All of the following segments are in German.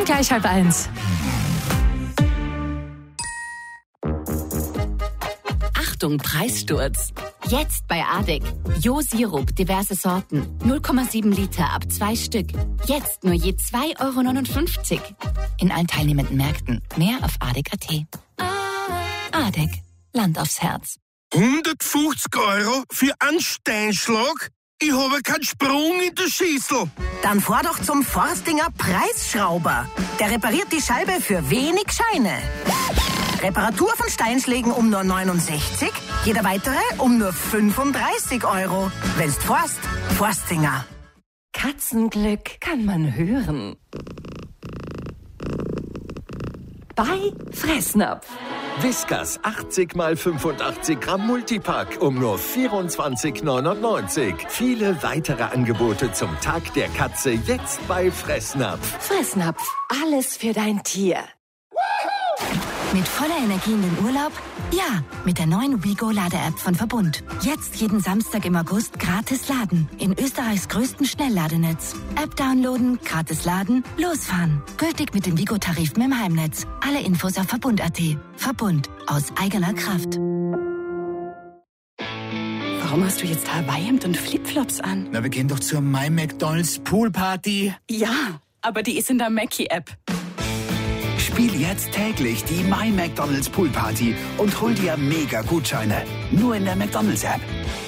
gleich 12:30. Achtung, Preissturz. Jetzt bei ADEC. Jo-Sirup, diverse Sorten. 0,7 Liter ab 2 Stück. Jetzt nur je 2,59 €. In allen teilnehmenden Märkten. Mehr auf adec.at. ADEC. Land aufs Herz. 150 € für einen Steinschlag? Ich habe keinen Sprung in der Schüssel. Dann fahr doch zum Forstinger Preisschrauber. Der repariert die Scheibe für wenig Scheine. Reparatur von Steinschlägen um nur 69, jeder weitere um nur 35 €. Wenn's forst, Forstinger. Katzenglück kann man hören. Bei Fressnapf. Whiskas 80 x 85 Gramm Multipack um nur 24,99 €. Viele weitere Angebote zum Tag der Katze jetzt bei Fressnapf. Fressnapf, alles für dein Tier. Mit voller Energie in den Urlaub? Ja, mit der neuen WeGo-Lade-App von Verbund. Jetzt jeden Samstag im August gratis laden. In Österreichs größten Schnellladenetz. App downloaden, gratis laden, losfahren. Gültig mit dem WeGo-Tarif im Heimnetz. Alle Infos auf Verbund.at. Verbund. Aus eigener Kraft. Warum hast du jetzt Hawaii-Hemd und Flipflops an? Na, wir gehen doch zur My McDonald's Poolparty. Ja, aber die ist in der Mackie-App. Spiel jetzt täglich die My McDonald's Poolparty und hol dir Mega-Gutscheine. Nur in der McDonald's-App.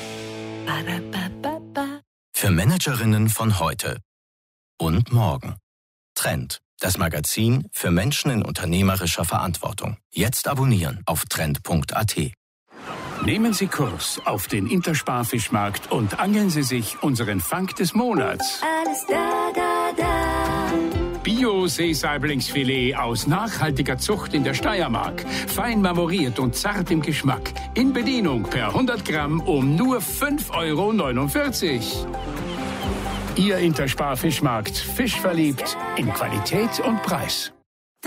Für Managerinnen von heute und morgen. Trend, das Magazin für Menschen in unternehmerischer Verantwortung. Jetzt abonnieren auf trend.at. Nehmen Sie Kurs auf den Intersparfischmarkt und angeln Sie sich unseren Fang des Monats. Alles da, da, da. Bio-Seesaiblingsfilet aus nachhaltiger Zucht in der Steiermark. Fein marmoriert und zart im Geschmack. In Bedienung per 100 Gramm um nur 5,49 €. Ihr Intersparfischmarkt. Fisch verliebt in Qualität und Preis.